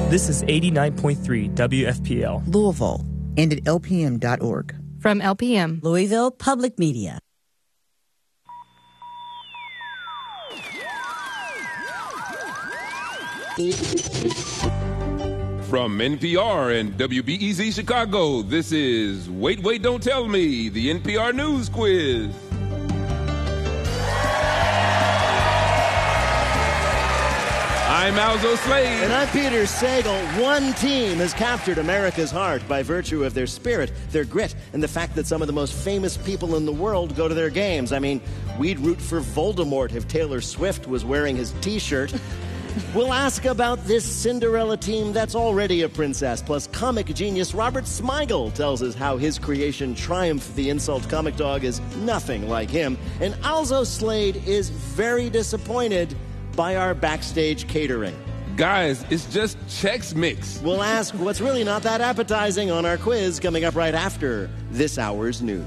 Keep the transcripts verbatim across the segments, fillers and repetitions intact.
This is eighty-nine point three W F P L. Louisville, and at L P M dot org. From L P M, Louisville Public Media. From N P R and W B E Z Chicago, this is Wait, Wait, Don't Tell Me, the N P R News Quiz. I'm Alzo Slade. And I'm Peter Sagal. One team has captured America's heart by virtue of their spirit, their grit, and the fact that some of the most famous people in the world go to their games. I mean, we'd root for Voldemort if Taylor Swift was wearing his T-shirt. We'll ask about this Cinderella team that's already a princess. Plus, comic genius Robert Smigel tells us how his creation Triumph the Insult Comic Dog is nothing like him. And Alzo Slade is very disappointed by our backstage catering. Guys, it's just Chex Mix. We'll ask what's really not that appetizing on our quiz coming up right after this hour's news.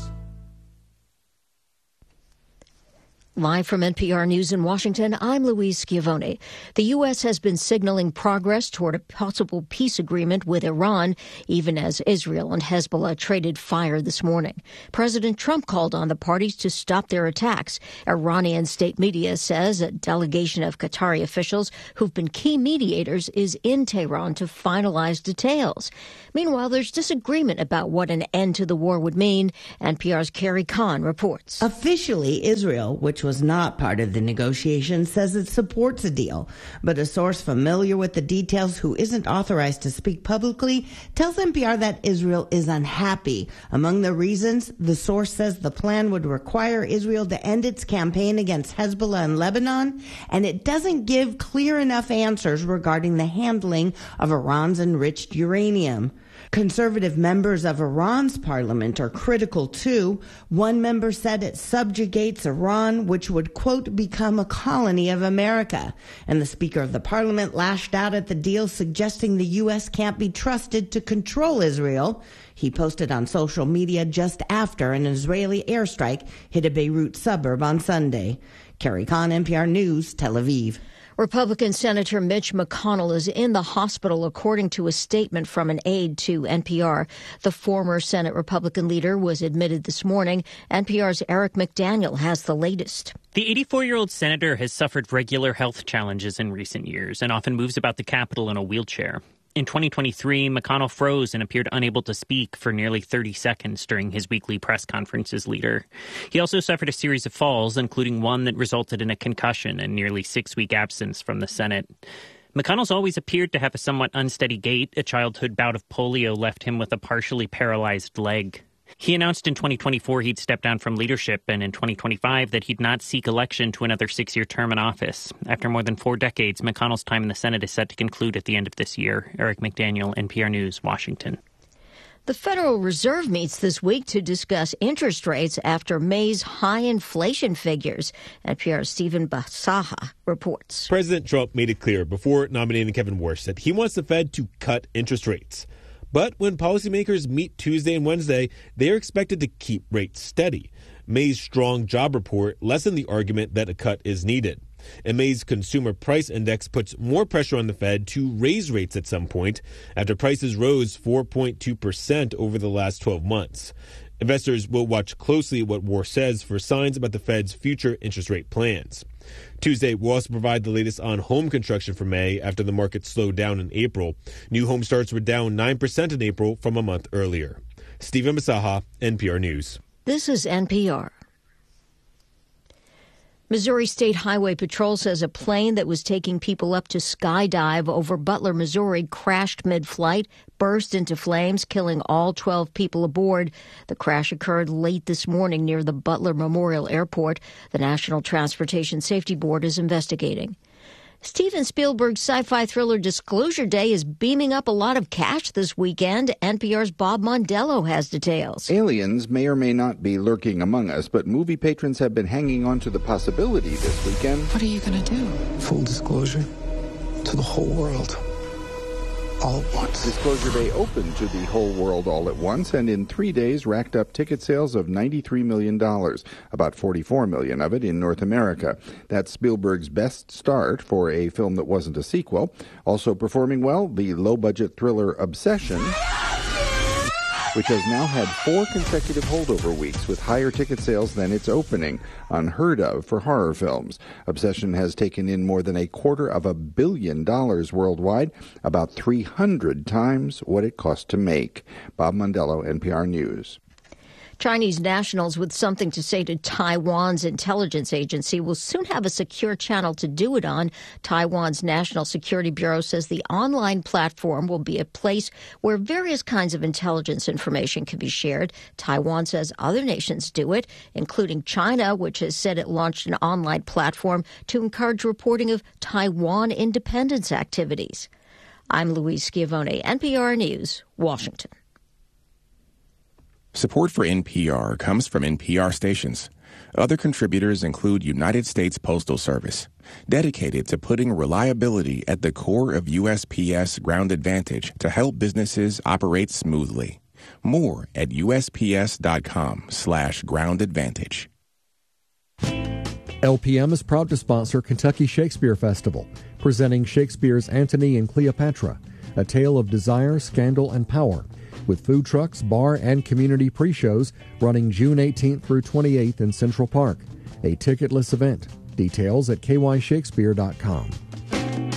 Live from N P R News in Washington, I'm Louise Schiavone. The U S has been signaling progress toward a possible peace agreement with Iran, even as Israel and Hezbollah traded fire this morning. President Trump called on the parties to stop their attacks. Iranian state media says a delegation of Qatari officials who've been key mediators is in Tehran to finalize details. Meanwhile, there's disagreement about what an end to the war would mean. N P R's Carrie Kahn reports. Officially, Israel, which was not part of the negotiations, says it supports a deal. But a source familiar with the details who isn't authorized to speak publicly tells N P R that Israel is unhappy. Among the reasons, the source says the plan would require Israel to end its campaign against Hezbollah in Lebanon, and it doesn't give clear enough answers regarding the handling of Iran's enriched uranium. Conservative members of Iran's parliament are critical, too. One member said it subjugates Iran, which would, quote, become a colony of America. And the Speaker of the Parliament lashed out at the deal, suggesting the U S can't be trusted to control Israel. He posted on social media just after an Israeli airstrike hit a Beirut suburb on Sunday. Carrie Kahn, N P R News, Tel Aviv. Republican Senator Mitch McConnell is in the hospital, according to a statement from an aide to N P R. The former Senate Republican leader was admitted this morning. N P R's Eric McDaniel has the latest. The eighty-four-year-old senator has suffered regular health challenges in recent years and often moves about the Capitol in a wheelchair. In twenty twenty-three, McConnell froze and appeared unable to speak for nearly thirty seconds during his weekly press conference as leader. He also suffered a series of falls, including one that resulted in a concussion and nearly six-week absence from the Senate. McConnell's always appeared to have a somewhat unsteady gait. A childhood bout of polio left him with a partially paralyzed leg. He announced in twenty twenty-four he'd step down from leadership, and in twenty twenty-five that he'd not seek election to another six-year term in office. After more than four decades, McConnell's time in the Senate is set to conclude at the end of this year. Eric McDaniel, N P R News, Washington. The Federal Reserve meets this week to discuss interest rates after May's high inflation figures. N P R's Stephen Basaha reports. President Trump made it clear before nominating Kevin Warsh that he wants the Fed to cut interest rates. But when policymakers meet Tuesday and Wednesday, they are expected to keep rates steady. May's strong job report lessened the argument that a cut is needed. And May's consumer price index puts more pressure on the Fed to raise rates at some point after prices rose four point two percent over the last twelve months. Investors will watch closely what Warsh says for signs about the Fed's future interest rate plans. Tuesday will also provide the latest on home construction for May after the market slowed down in April. New home starts were down nine percent in April from a month earlier. Stephen Masaha, N P R News. This is N P R. Missouri State Highway Patrol says a plane that was taking people up to skydive over Butler, Missouri, crashed mid-flight, burst into flames, killing all twelve people aboard. The crash occurred late this morning near the Butler Memorial Airport. The National Transportation Safety Board is investigating. Steven Spielberg's sci-fi thriller Disclosure Day is beaming up a lot of cash this weekend. N P R's Bob Mondello has details. Aliens may or may not be lurking among us, but movie patrons have been hanging on to the possibility this weekend. What are you going to do? Full disclosure to the whole world. all at once. Disclosure Bay opened to the whole world all at once, and in three days racked up ticket sales of ninety-three million dollars, about forty-four million dollars of it in North America. That's Spielberg's best start for a film that wasn't a sequel. Also performing well, the low-budget thriller Obsession, which has now had four consecutive holdover weeks with higher ticket sales than its opening, unheard of for horror films. Obsession has taken in more than a quarter of a billion dollars worldwide, about three hundred times what it cost to make. Bob Mondello, N P R News. Chinese nationals with something to say to Taiwan's intelligence agency will soon have a secure channel to do it on. Taiwan's National Security Bureau says the online platform will be a place where various kinds of intelligence information can be shared. Taiwan says other nations do it, including China, which has said it launched an online platform to encourage reporting of Taiwan independence activities. I'm Louise Schiavone, N P R News, Washington. Support for N P R comes from N P R stations. Other contributors include United States Postal Service, dedicated to putting reliability at the core of U S P S Ground Advantage to help businesses operate smoothly. More at USPS.com slash Ground Advantage. L P M is proud to sponsor Kentucky Shakespeare Festival, presenting Shakespeare's Antony and Cleopatra, a tale of desire, scandal, and power, with food trucks, bar, and community pre-shows running June eighteenth through twenty-eighth in Central Park. A ticketless event. Details at K Y Shakespeare dot com.